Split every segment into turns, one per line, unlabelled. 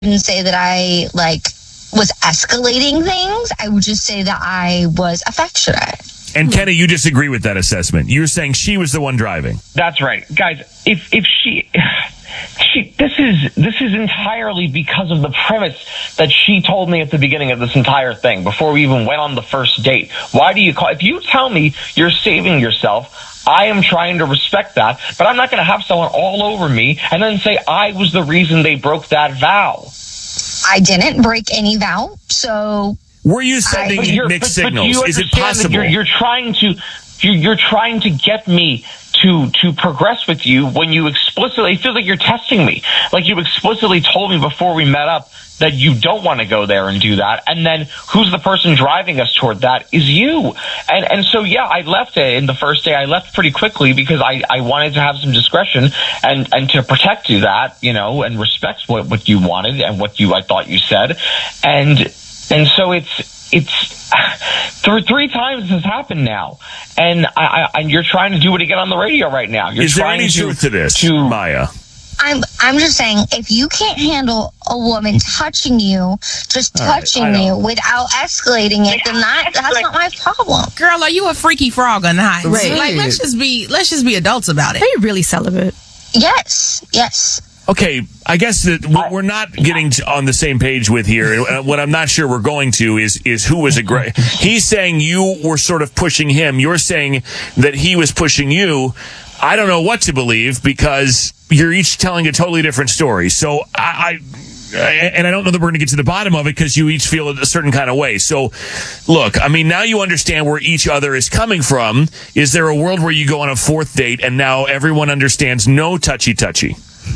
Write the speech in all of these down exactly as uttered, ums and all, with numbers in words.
wouldn't say that I, like, was escalating things. I would just say that I was affectionate.
And Kenny, you disagree with that assessment. You're saying she was the one driving.
That's right. Guys, if if she... She, this is this is entirely because of the premise that she told me at the beginning of this entire thing, before we even went on the first date. Why do you call? If you tell me you're saving yourself, I am trying to respect that, but I'm not going to have someone all over me and then say I was the reason they broke that vow.
I didn't break any vow, so...
Were you sending
I,
mixed
but,
signals?
But
is it possible?
You're, you're trying to you're, you're trying to get me to to progress with you when you explicitly, it feels like you're testing me. Like you explicitly told me before we met up that you don't want to go there and do that. And then who's the person driving us toward that is you. And and so, yeah, I left it in the first day. I left pretty quickly because I, I wanted to have some discretion and, and to protect you that, you know, and respect what, what you wanted and what you, I thought you said. And, and so it's, It's th- three times this has happened now, and I, I, and you're trying to do it again on the radio right now. You're
Is there
trying
any
to,
truth to this,
to,
Maya?
I'm I'm just saying, if you can't handle a woman touching you, just touching
right,
you without escalating it, then that that's not my problem.
Girl, are you a freaky frog or not?
Right.
Like, let's just be let's just be adults about it.
Are you really celibate?
Yes, yes.
Okay, I guess that what we're not getting to on the same page with here, and what I'm not sure we're going to is is who was aggressive. He's saying you were sort of pushing him. You're saying that he was pushing you. I don't know what to believe because you're each telling a totally different story. So I, I and I don't know that we're going to get to the bottom of it because you each feel a certain kind of way. So look, I mean, now you understand where each other is coming from. Is there a world where you go on a fourth date and now everyone understands no touchy touchy?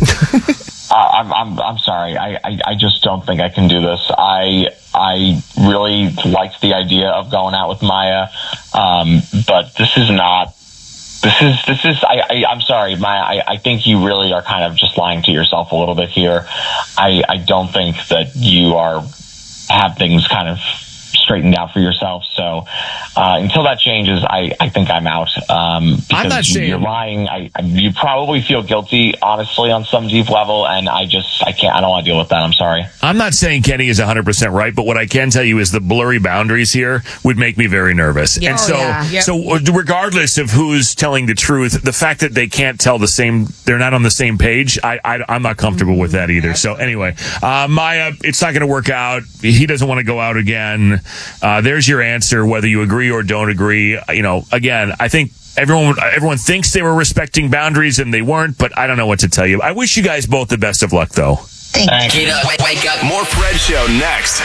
uh, I'm, I'm I'm sorry. I, I, I just don't think I can do this. I I really liked the idea of going out with Maya, um, but this is not. This is this is. I, I I'm sorry, Maya. I, I think you really are kind of just lying to yourself a little bit here. I I don't think that you are have things kind of straightened out for yourself. So uh, until that changes, I, I think I'm out. Um, because
I'm not
you,
saying
you're lying. I, I, you probably feel guilty, honestly, on some deep level, and I just I can't. I don't want to deal with that. I'm sorry.
I'm not saying Kenny is one hundred percent right, but what I can tell you is the blurry boundaries here would make me very nervous.
Yeah.
And
Oh,
so,
yeah. Yep.
so regardless of who's telling the truth, the fact that they can't tell the same, they're not on the same page. I, I I'm not comfortable with that either. So anyway, uh, Maya, it's not going to work out. He doesn't want to go out again. Uh, there's your answer, whether you agree or don't agree. You know, again, I think everyone everyone thinks they were respecting boundaries and they weren't, but I don't know what to tell you. I wish you guys both the best of luck, though.
Thank you.
Get up, wake, wake up. More Fred Show next.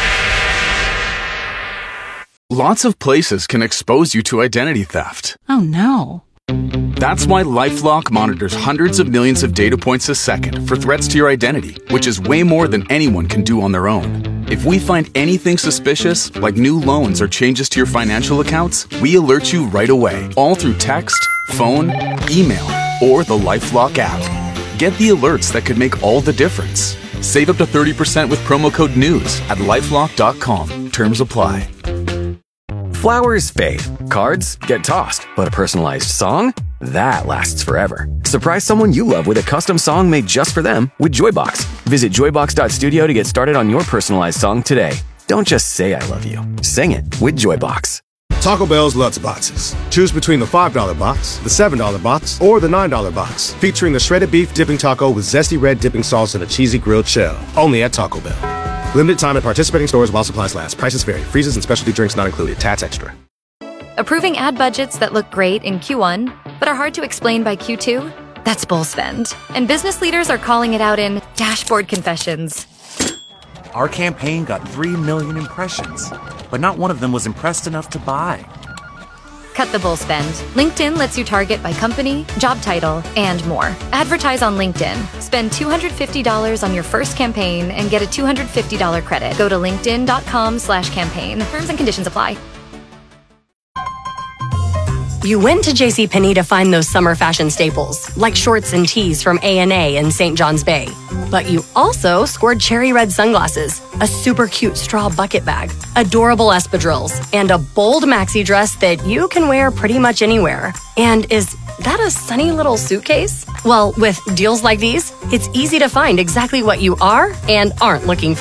Lots of places can expose you to identity theft.
Oh, no.
That's why LifeLock monitors hundreds of millions of data points a second for threats to your identity, which is way more than anyone can do on their own. If we find anything suspicious, like new loans or changes to your financial accounts, we alert you right away, all through text, phone, email, or the LifeLock app. Get the alerts that could make all the difference. Save up to thirty percent with promo code NEWS at lifelock dot com. Terms apply.
Flowers fade. Cards get tossed. But a personalized song? That lasts forever. Surprise someone you love with a custom song made just for them with Joybox. Visit joybox dot studio to get started on your personalized song today. Don't just say I love you. Sing it with Joybox.
Taco Bell's Lutz Boxes. Choose between the five dollar box, the seven dollar box, or the nine dollar box. Featuring the shredded beef dipping taco with zesty red dipping sauce and a cheesy grilled shell. Only at Taco Bell. Limited time at participating stores while supplies last. Prices vary. Freezes and specialty drinks not included. Tats extra.
Approving ad budgets that look great in Q one, but are hard to explain by Q two? That's bull spend. And business leaders are calling it out in Dashboard Confessions.
Our campaign got three million impressions, but not one of them was impressed enough to buy.
Cut the bull spend. LinkedIn lets you target by company, job title, and more. Advertise on LinkedIn. Spend two hundred fifty dollars on your first campaign and get a two hundred fifty dollars credit. Go to linkedin dot com slash campaign. Terms and conditions apply.
You went to JCPenney to find those summer fashion staples, like shorts and tees from A and A in Saint John's Bay. But you also scored cherry red sunglasses, a super cute straw bucket bag, adorable espadrilles, and a bold maxi dress that you can wear pretty much anywhere and is that a sunny little suitcase? Well, with deals like these, it's easy to find exactly what you are and aren't looking for.